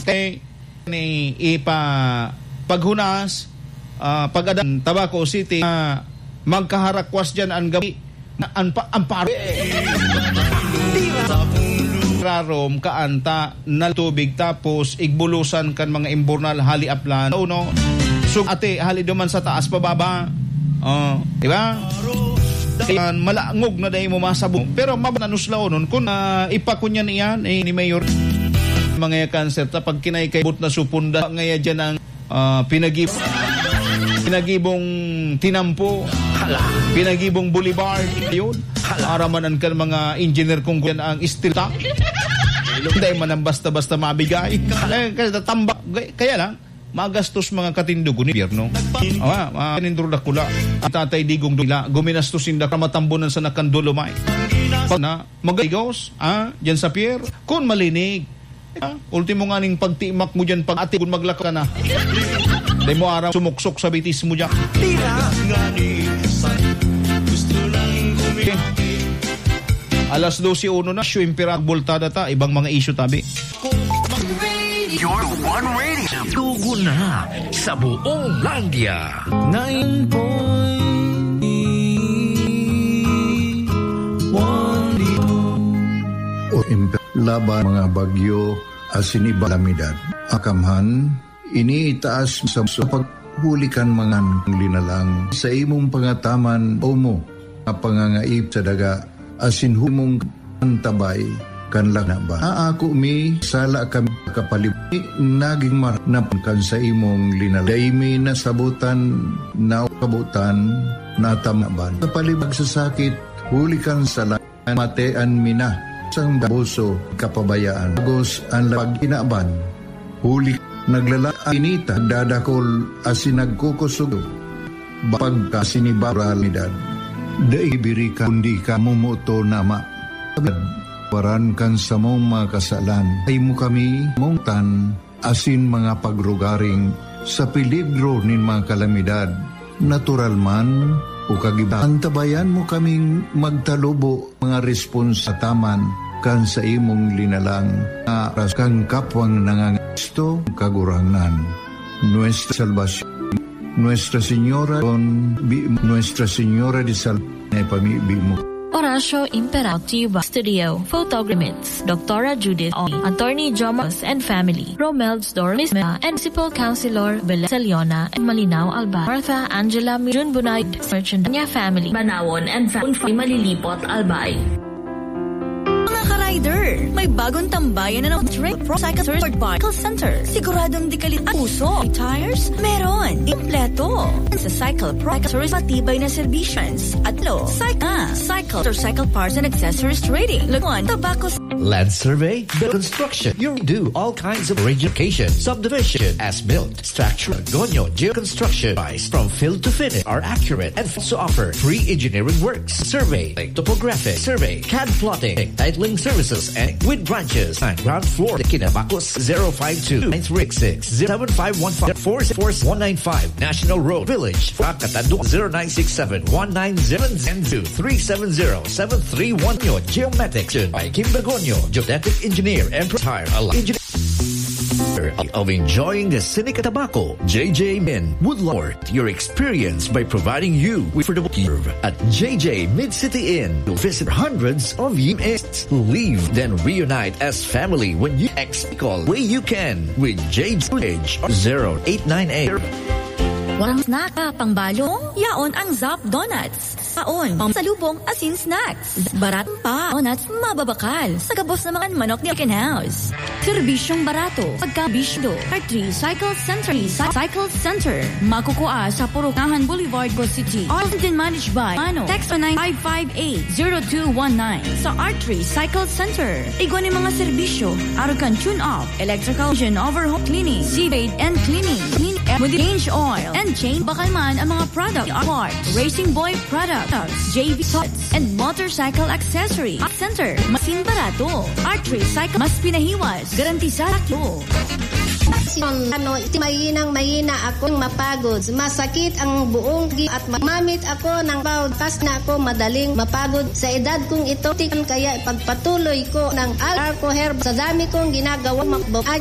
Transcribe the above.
Kay ni paghunas pag-adan Tabaco City magkaharakwas dyan ang gabi ang paro rarom kaanta na tubig tapos igbulusan kan mga imburnal hali aplan no so ate hali duman sa taas pababa di ba kaya malangog na dahil mo masabong pero mabananuslaw nun kung ipakunyan iyan ni Mayor mga cancer pag kinaikaybot na supunda ngaya dyan ang pinagibong tinampo pinagibong boulevard yun aramanan ka mga engineer kung yan ang steel tank hindi man ang basta-basta mabigay tambak kaya lang magastos mga katindugo ni Bierno kanindro na kula ang tatay digong dula guminastosin na kamatambunan sa nakandulumay na magigos dyan sa pier kung malinig ultimo nga ning pagtimak mo dyan pag ati kung maglaka na di mo araw sumuksok sa bitis mo dyan Alas 12:01 na, Shuimpirak Bultada ta, ibang mga issue tabi. Your one radio. Tugo na sa buong Landia. 9.1 laban mga bagyo asinibalamidad. Akamhan, iniitaas sa paghulikan mga linalang sa imong pangataman o mo pangangaib sa daga asin humong antabay kanlang na ba? Aako mi sala kami kapalibay naging maranapan sa imong linalay mi nasabutan na kabutan na tamaban. Kapalibag sa sakit hulikan sa lakan matean mina sang dabuso kapabayaan. Agos ang pag-inaban hulik naglalaan inita dadakol asin nagkukusog bapag sinibaral nidad. Daibiri ka kundi ka mumuto nama waran kan sa mong mga kasalan ay mo kami mungtan asin mga pagrugaring sa peligro nin mga kalamidad natural man o kagiba antabayan mo kaming magtalubo mga respons sa taman kan sa imong linalang aras kang kapwang nangangisto kagurangan Nuestra Salvación Nuestra Señora de Salvación pamibi mo. Horacio Imperatiba Studio Photogramits Dr. Judith Ong Attorney Jomas and Family Romel's Doris and Municipal Councilor Bela Saliona and Malinaw Alba Martha Angela Jun Bunayd Merchantanya Family Banawon and Family Malilipot Albay. Rider, may bagong tambayan na ng Pro Cycle Center. Siguradong di kalit ang puso. Tires? Meron. Impleto. Sa Cycle Pro matibay na servisyon. At Cycle parts and accessories trading. Laguan, tobacco. Land survey, build construction. You do all kinds of relocation, subdivision, as-built, structure, gonyo, geoconstruction. From field to finish are accurate and also offer free engineering works, survey, topographic survey, CAD plotting, titling services, and with branches and ground floor. Kinabacos 052-936-7515-44195 National Road Village, Katando 0967-1970-370-731 Geomatics by Kim Bergonio, geodetic engineer and retire of enjoying the scenic tobacco. JJ Min Woodlord, your experience by providing you with affordable curve at JJ Mid-City Inn. You'll visit hundreds of years. Leave, then reunite as family when you call way you can with JJ 0898. Walang snack pangbalong? Yaon ang Zap Donuts. Taon, salubong asin snacks. Barat pa, donuts mababakal. Sa gabos na mga manok ni Chicken House. Serbisyong barato, pagkabisyo. R3 Cycle Center. Makukuha sa Purukahan Boulevard, Go City. All been managed by Text 9558-0219 sa R3 Cycle Center. Igwan yung mga serbisyo. Arukan tune-up, electrical engine overhaul cleaning, seabed and cleaning. With change oil and chain bakalman ang mga product parts, Racing Boy products, JV parts, and motorcycle accessory. Center, masin barato. R3 Cycle, mas pinahiwas. Garantisado. Mahina akong mapagod. Masakit ang buong at mamit ako ng bawdas na ako madaling mapagod. Sa edad kong ito, kaya pagpatuloy ko ng Arco Herb sa dami kong ginagawa